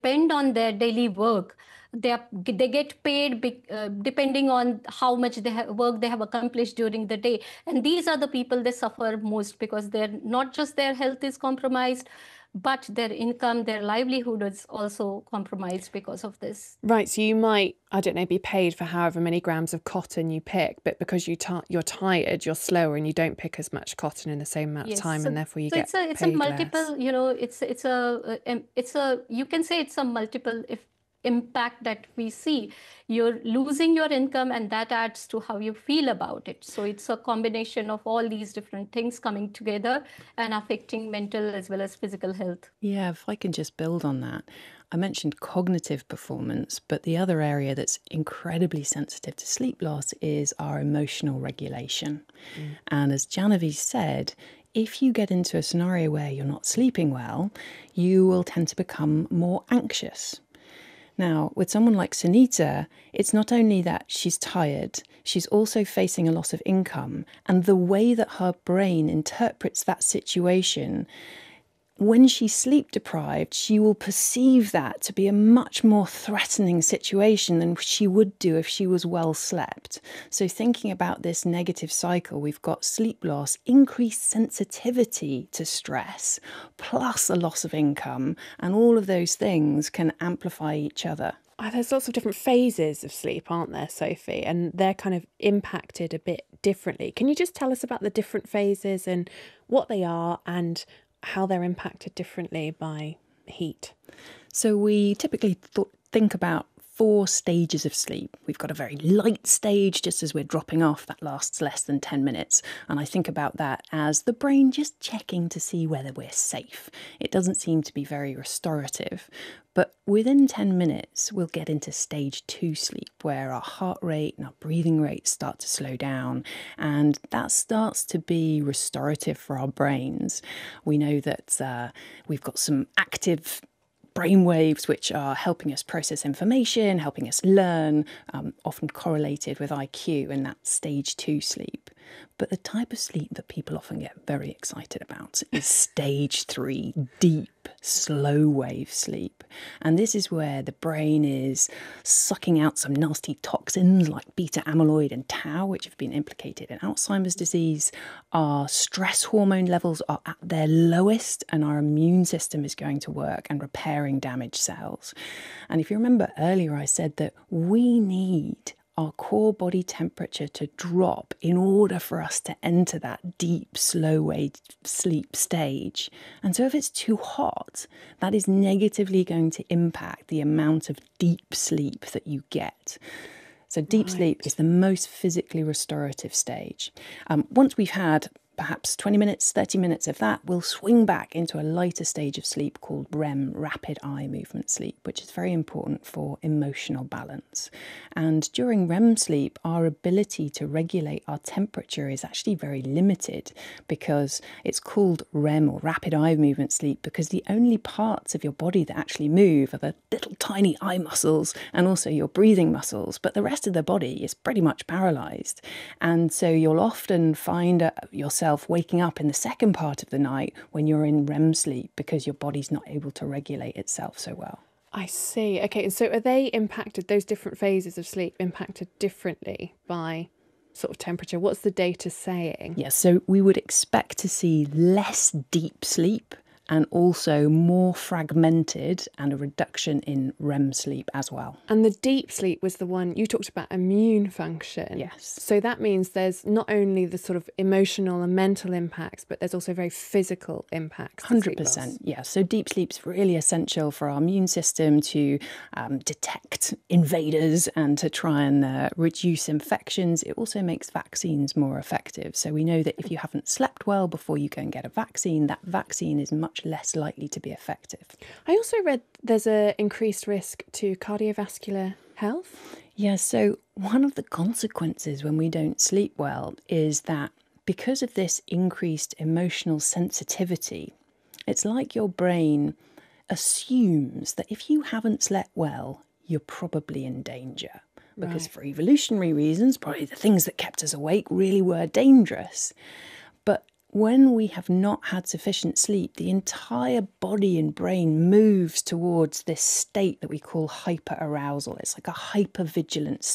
depend on their daily work. They get paid depending on how much work they have accomplished during the day. And these are the people they suffer most, because they're not just their health is compromised, but their income, their livelihood is also compromised because of this. Right, so you might, I don't know, be paid for however many grams of cotton you pick, but because you're tired, you're slower and you don't pick as much cotton in the same amount of Yes. time, and therefore you So get it's a paid less. multiple, it's a you can say it's a multiple if impact that we see. You're losing your income, and that adds to how you feel about it. So it's a combination of all these different things coming together and affecting mental as well as physical health. Yeah, if I can just build on that. I mentioned cognitive performance, but the other area that's incredibly sensitive to sleep loss is our emotional regulation. And as Genevieve said, if you get into a scenario where you're not sleeping well, you will tend to become more anxious. Now, with someone like Sunita, it's not only that she's tired, she's also facing a loss of income. And the way that her brain interprets that situation, when she's sleep deprived, she will perceive that to be a much more threatening situation than she would do if she was well slept. So thinking about this negative cycle, we've got sleep loss, increased sensitivity to stress, plus a loss of income, and all of those things can amplify each other. There's lots of different phases of sleep, aren't there, Sophie? And they're kind of impacted a bit differently. Can you just tell us about the different phases and what they are and how they're impacted differently by heat? So we typically think about 4 stages of sleep. We've got a very light stage just as we're dropping off, that lasts less than 10 minutes. And I think about that as the brain just checking to see whether we're safe. It doesn't seem to be very restorative. But within 10 minutes, we'll get into stage 2 sleep, where our heart rate and our breathing rate start to slow down. And that starts to be restorative for our brains. We know that we've got some active brain waves which are helping us process information, helping us learn, often correlated with IQ in that stage 2 sleep. But the type of sleep that people often get very excited about is stage 3, deep, slow wave sleep. And this is where the brain is sucking out some nasty toxins like beta amyloid and tau, which have been implicated in Alzheimer's disease. Our stress hormone levels are at their lowest, and our immune system is going to work and repairing damaged cells. And if you remember earlier, I said that we need our core body temperature to drop in order for us to enter that deep, slow wave sleep stage. And so if it's too hot, that is negatively going to impact the amount of deep sleep that you get. So deep sleep is the most physically restorative stage. Once we've had perhaps 20 minutes, 30 minutes of that, we'll swing back into a lighter stage of sleep called REM, rapid eye movement sleep, which is very important for emotional balance. And during REM sleep, our ability to regulate our temperature is actually very limited, because it's called REM, or rapid eye movement sleep, because the only parts of your body that actually move are the little tiny eye muscles and also your breathing muscles, but the rest of the body is pretty much paralyzed. And so you'll often find yourself waking up in the second part of the night when you're in REM sleep, because your body's not able to regulate itself so well. I see. Okay, and so are they impacted, those different phases of sleep impacted differently by sort of temperature? What's the data saying? Yes, so we would expect to see less deep sleep and also more fragmented, and a reduction in REM sleep as well. And the deep sleep was the one you talked about, immune function. Yes. So that means there's not only the sort of emotional and mental impacts, but there's also very physical impacts. 100%. Yeah. So deep sleep's really essential for our immune system to detect invaders and to try and reduce infections. It also makes vaccines more effective. So we know that if you haven't slept well before you go and get a vaccine, that vaccine is much less likely to be effective. I also read there's an increased risk to cardiovascular health. Yeah, so one of the consequences when we don't sleep well is that because of this increased emotional sensitivity, it's like your brain assumes that if you haven't slept well, you're probably in danger. Because for evolutionary reasons, probably the things that kept us awake really were dangerous. But when we have not had sufficient sleep, the entire body and brain moves towards this state that we call hyperarousal. It's like a hypervigilance